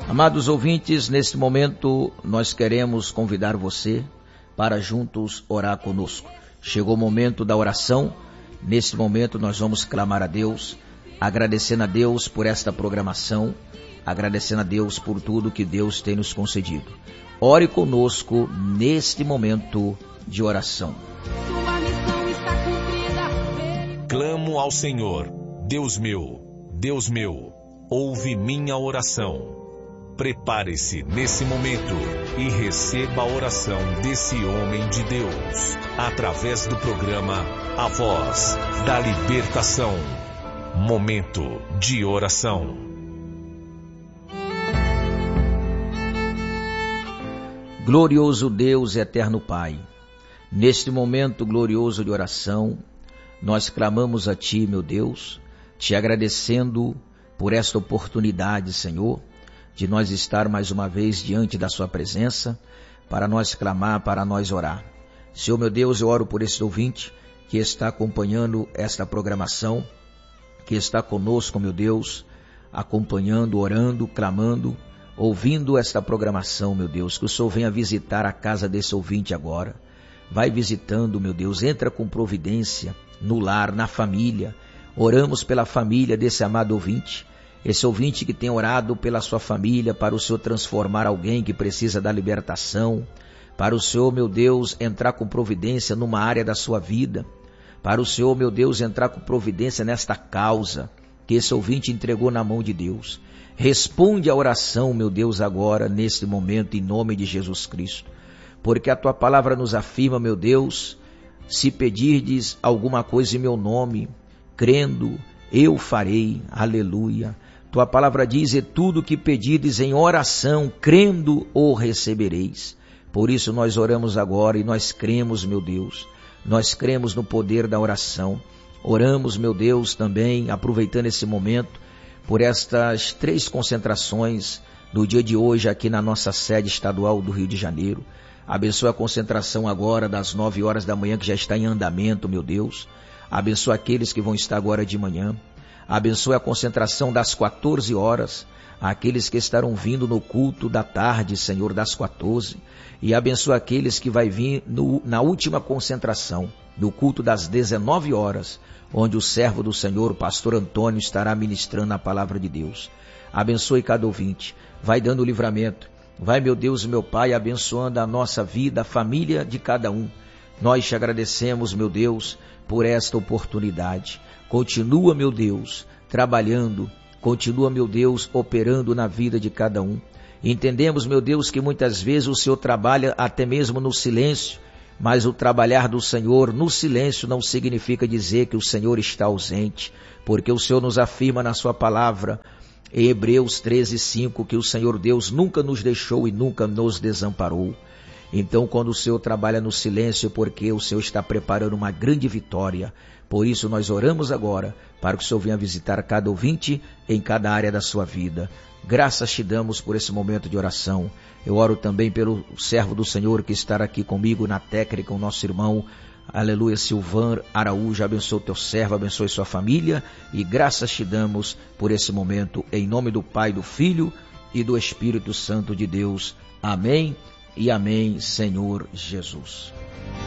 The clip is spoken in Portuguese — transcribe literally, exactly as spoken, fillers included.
Amados ouvintes, neste momento nós queremos convidar você para juntos orar conosco. Chegou o momento da oração. Neste momento nós vamos clamar a Deus, agradecendo a Deus por esta programação, agradecendo a Deus por tudo que Deus tem nos concedido. Ore conosco neste momento de oração. Clamo ao Senhor, Deus meu, Deus meu, ouve minha oração. Prepare-se nesse momento e receba a oração desse homem de Deus, através do programa A Voz da Libertação. Momento de oração. Glorioso Deus e eterno Pai, neste momento glorioso de oração, nós clamamos a Ti, meu Deus, Te agradecendo por esta oportunidade, Senhor, de nós estar mais uma vez diante da Sua presença, para nós clamar, para nós orar. Senhor, meu Deus, eu oro por esse ouvinte que está acompanhando esta programação, que está conosco, meu Deus, acompanhando, orando, clamando, ouvindo esta programação, meu Deus, que o Senhor venha visitar a casa desse ouvinte agora. Vai visitando, meu Deus, entra com providência no lar, na família. Oramos pela família desse amado ouvinte, esse ouvinte que tem orado pela sua família, para o Senhor transformar alguém que precisa da libertação, para o Senhor, meu Deus, entrar com providência numa área da sua vida, para o Senhor, meu Deus, entrar com providência nesta causa que esse ouvinte entregou na mão de Deus. Responde a oração, meu Deus, agora, neste momento, em nome de Jesus Cristo, porque a Tua palavra nos afirma, meu Deus, se pedirdes alguma coisa em meu nome, crendo, eu farei, aleluia. Tua palavra diz, e tudo que pedirdes em oração, crendo, o recebereis. Por isso nós oramos agora e nós cremos, meu Deus, nós cremos no poder da oração. Oramos, meu Deus, também, aproveitando esse momento, por estas três concentrações do dia de hoje aqui na nossa sede estadual do Rio de Janeiro. Abençoa a concentração agora das nove horas da manhã que já está em andamento, meu Deus. Abençoa aqueles que vão estar agora de manhã. Abençoe a concentração das quatorze horas, aqueles que estarão vindo no culto da tarde, Senhor, das quatorze. E abençoe aqueles que vai vir no, na última concentração, no culto das dezenove horas, onde o servo do Senhor, o pastor Antônio, estará ministrando a palavra de Deus. Abençoe cada ouvinte, vai dando livramento. Vai, meu Deus e meu Pai, abençoando a nossa vida, a família de cada um. Nós te agradecemos, meu Deus, por esta oportunidade. Continua, meu Deus, trabalhando, continua, meu Deus, operando na vida de cada um. Entendemos, meu Deus, que muitas vezes o Senhor trabalha até mesmo no silêncio, mas o trabalhar do Senhor no silêncio não significa dizer que o Senhor está ausente, porque o Senhor nos afirma na sua palavra, em Hebreus treze, cinco, que o Senhor Deus nunca nos deixou e nunca nos desamparou. Então, quando o Senhor trabalha no silêncio, porque o Senhor está preparando uma grande vitória. Por isso, nós oramos agora, para que o Senhor venha visitar cada ouvinte em cada área da sua vida. Graças te damos por esse momento de oração. Eu oro também pelo servo do Senhor que está aqui comigo na técnica, o nosso irmão, aleluia, Silvan Araújo. Abençoe o teu servo, abençoe sua família, e graças te damos por esse momento, em nome do Pai, do Filho e do Espírito Santo de Deus. Amém e amém, Senhor Jesus.